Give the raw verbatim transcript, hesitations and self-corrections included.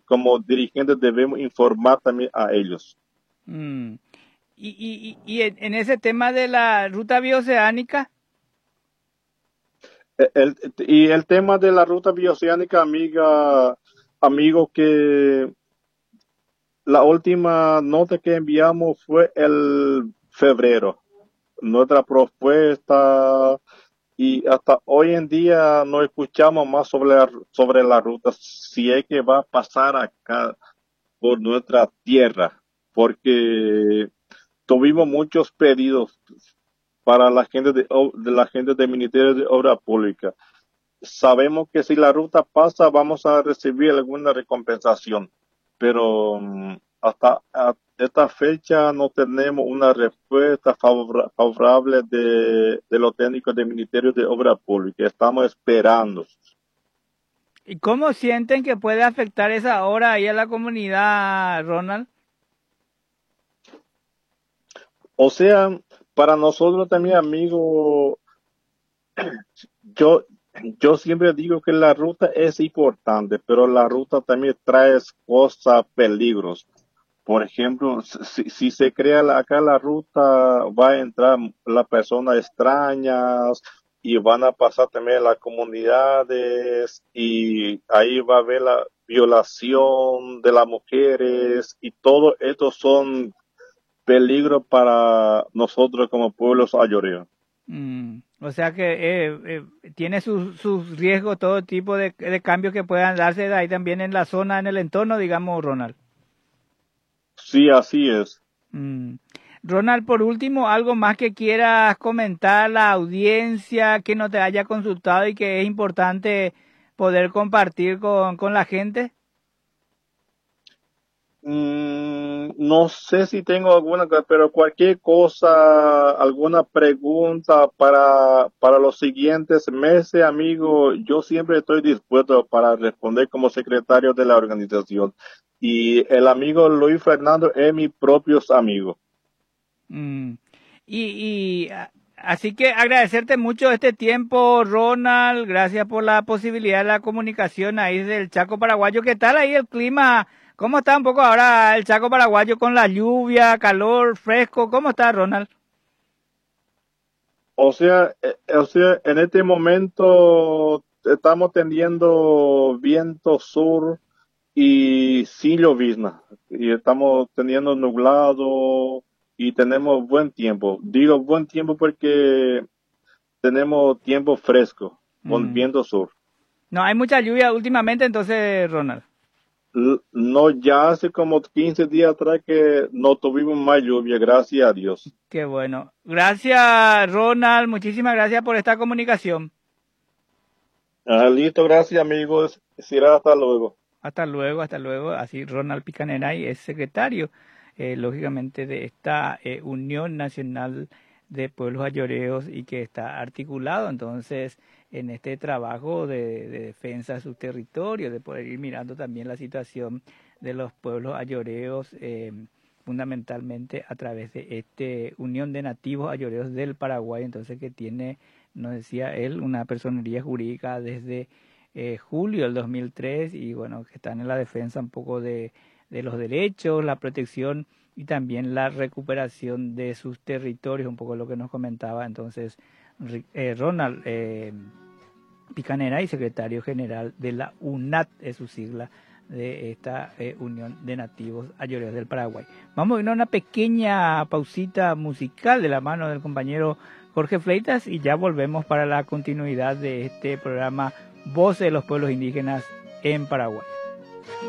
como dirigentes debemos informar también a ellos. Mm. Y, y, y en, en ese tema de la ruta bioceánica. El, y el tema de la ruta bioceánica, amiga, amigo, que la última nota que enviamos fue el febrero. Nuestra propuesta y hasta hoy en día no escuchamos más sobre la, sobre la ruta, si es que va a pasar acá por nuestra tierra, porque tuvimos muchos pedidos para la gente de, de la gente del Ministerio de Obra Pública. Sabemos que si la ruta pasa vamos a recibir alguna recompensación, pero um, hasta a esta fecha no tenemos una respuesta favor favorable de, de los técnicos del Ministerio de Obra Pública. Estamos esperando. ¿Y cómo sienten que puede afectar esa hora ahí a la comunidad, Ronald? O sea, para nosotros también, amigo, yo, yo siempre digo que la ruta es importante, pero la ruta también trae cosas, peligros. Por ejemplo, si, si se crea la- acá la ruta, va a entrar las personas extrañas y van a pasar también las comunidades y ahí va a haber la violación de las mujeres y todo esto son peligros para nosotros como pueblos ayoreos. Mm, o sea que eh, eh, tiene sus, sus riesgos, todo tipo de, de cambios que puedan darse ahí también en la zona, en el entorno, digamos, Ronald. Sí, así es. Mm. Ronald, por último, algo más que quieras comentar a la audiencia que no te haya consultado y que es importante poder compartir con, con la gente. Mm, no sé si tengo alguna, pero cualquier cosa, alguna pregunta para, para los siguientes meses, amigo, yo siempre estoy dispuesto para responder como secretario de la organización. Y el amigo Luis Fernando es mi propio amigo. Mm. Y, y a- así que agradecerte mucho este tiempo, Ronald. Gracias por la posibilidad de la comunicación ahí del Chaco Paraguayo. ¿Qué tal ahí el clima? ¿Cómo está un poco ahora el Chaco Paraguayo con la lluvia, calor, fresco? ¿Cómo está, Ronald? O sea, eh, o sea, en este momento estamos teniendo viento sur y sin llovizna. Y estamos teniendo nublado y tenemos buen tiempo. Digo buen tiempo porque tenemos tiempo fresco con Mm. viento sur. No hay mucha lluvia últimamente, entonces, Ronald. L- No, ya hace como quince días atrás que no tuvimos más lluvia, gracias a Dios. Qué bueno. Gracias, Ronald. Muchísimas gracias por esta comunicación. Ah, listo, gracias amigos. Será hasta luego. Hasta luego, hasta luego. Así Ronald Picaneray es secretario, eh, lógicamente, de esta eh, Unión Nacional de Pueblos Ayoreos y que está articulado entonces en este trabajo de, de defensa de su territorio, de poder ir mirando también la situación de los pueblos ayoreos, eh, fundamentalmente a través de esta Unión de Nativos Ayoreos del Paraguay, entonces que tiene, nos decía él, una personería jurídica desde eh, julio del dos mil tres y bueno, que están en la defensa un poco de, de los derechos, la protección y también la recuperación de sus territorios, un poco lo que nos comentaba entonces eh, Ronald eh, Picanera y secretario general de la U N A T, es su sigla, de esta eh, Unión de Nativos Ayoreos del Paraguay. Vamos a ir a una pequeña pausita musical de la mano del compañero Jorge Fleitas y ya volvemos para la continuidad de este programa Voces de los Pueblos Indígenas en Paraguay.